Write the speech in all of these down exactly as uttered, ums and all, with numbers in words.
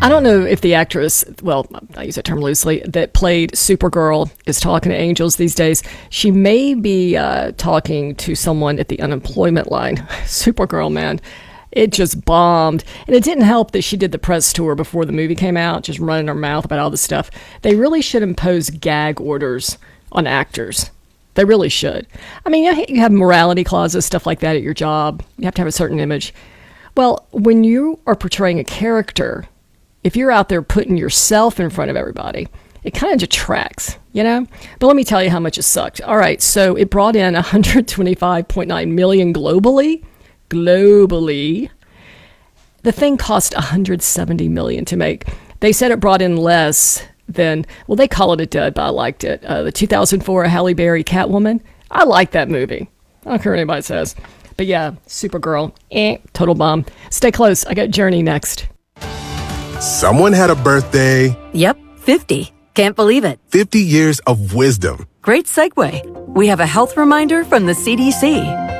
I don't know if the actress, well, I use that term loosely, that played Supergirl is talking to angels these days. She may be uh, talking to someone at the unemployment line. Supergirl, man, it just bombed. And it didn't help that she did the press tour before the movie came out, just running her mouth about all this stuff. They really should impose gag orders on actors. They really should. I mean, you have morality clauses, stuff like that at your job. You have to have a certain image. Well, when you are portraying a character, if you're out there putting yourself in front of everybody, it kind of detracts, you know? But let me tell you how much it sucked. All right, so it brought in one hundred twenty-five point nine million dollars globally. Globally. The thing cost one hundred seventy million dollars to make. They said it brought in less than, well, they call it a dud, but I liked it. Uh, the two thousand four Halle Berry Catwoman. I like that movie. I don't care what anybody says. But yeah, Supergirl, eh, total bomb. Stay close. I got Journey next. Someone had a birthday. Yep, fifty. Can't believe it. fifty years of wisdom. Great segue. We have a health reminder from the C D C.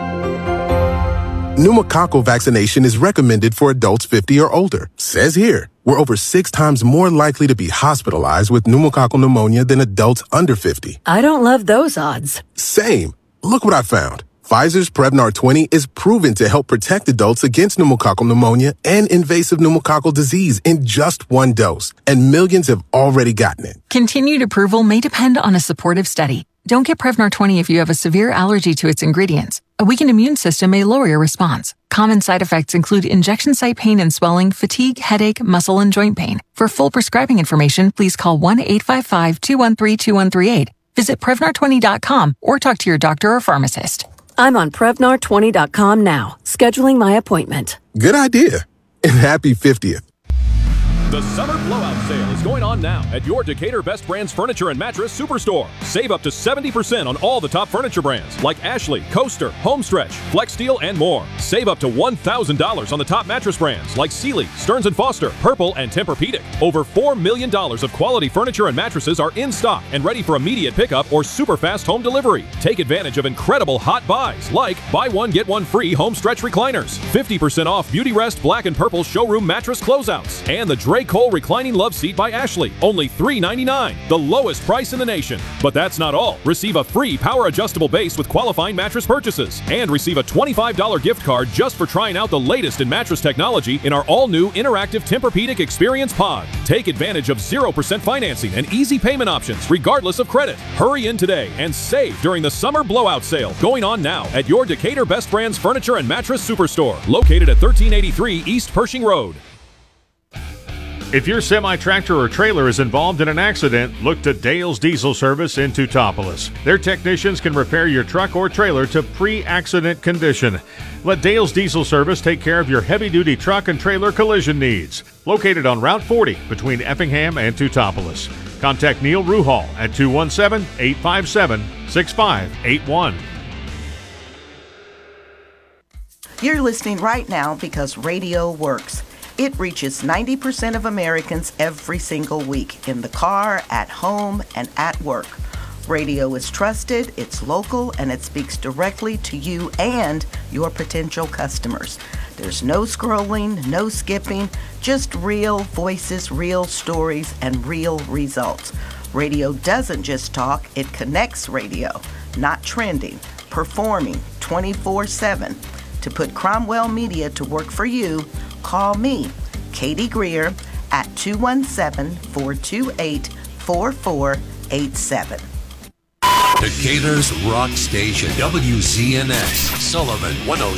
Pneumococcal vaccination is recommended for adults fifty or older. Says here, we're over six times more likely to be hospitalized with pneumococcal pneumonia than adults under fifty. I don't love those odds. Same. Look what I found. Pfizer's Prevnar twenty is proven to help protect adults against pneumococcal pneumonia and invasive pneumococcal disease in just one dose, and millions have already gotten it. Continued approval may depend on a supportive study. Don't get Prevnar twenty if you have a severe allergy to its ingredients. A weakened immune system may lower your response. Common side effects include injection site pain and swelling, fatigue, headache, muscle, and joint pain. For full prescribing information, please call one eight five five, two one three, two one three eight. Visit Prevnar twenty dot com or talk to your doctor or pharmacist. I'm on Prevnar twenty dot com now, scheduling my appointment. Good idea. And happy fiftieth. The Summer Blowout Sale is going on now at your Decatur Best Brands Furniture and Mattress Superstore. Save up to seventy percent on all the top furniture brands like Ashley, Coaster, Homestretch, Flex Steel, and more. Save up to one thousand dollars on the top mattress brands like Sealy, Stearns and Foster, Purple, and Tempur-Pedic. Over four million dollars of quality furniture and mattresses are in stock and ready for immediate pickup or super fast home delivery. Take advantage of incredible hot buys like buy one, get one free Homestretch recliners, fifty percent off Beauty Rest Black and Purple showroom mattress closeouts, and the Drake Cole Reclining Love Seat by Ashley, only three ninety-nine, the lowest price in the nation. But that's not all. Receive a free power adjustable base with qualifying mattress purchases, and receive a twenty-five dollars gift card just for trying out the latest in mattress technology in our all-new interactive Tempur-Pedic Experience Pod. Take advantage of zero percent financing and easy payment options regardless of credit. Hurry in today and save during the Summer Blowout Sale going on now at your Decatur Best Brands Furniture and Mattress Superstore, located at thirteen eighty-three East Pershing Road. If your semi-tractor or trailer is involved in an accident, look to Dale's Diesel Service in Teutopolis. Their technicians can repair your truck or trailer to pre-accident condition. Let Dale's Diesel Service take care of your heavy-duty truck and trailer collision needs. Located on Route forty between Effingham and Teutopolis. Contact Neil Ruhal at two one seven, eight five seven, six five eight one. You're listening right now because radio works. It reaches ninety percent of Americans every single week, in the car, at home, and at work. Radio is trusted, it's local, and it speaks directly to you and your potential customers. There's no scrolling, no skipping, just real voices, real stories, and real results. Radio doesn't just talk, it connects radio, not trending, performing twenty-four seven. To put Cromwell Media to work for you, call me, Katie Greer, at two one seven, four two eight, four four eight seven. Decatur's Rock Station, W Z N X, Sullivan one oh